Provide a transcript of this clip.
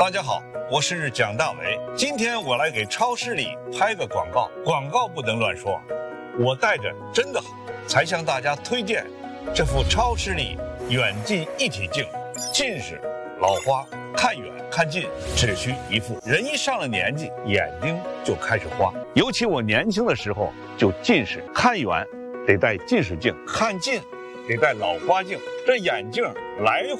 大家好，我是蒋大为。今天我来给超市里拍个广告，广告不能乱说。我戴着真的好，才向大家推荐这副超视力远近一体镜。近视、老花，看远看近只需一副。人一上了年纪，眼睛就开始花。尤其我年轻的时候就近视，看远得戴近视镜，看近得戴老花镜。这眼镜来回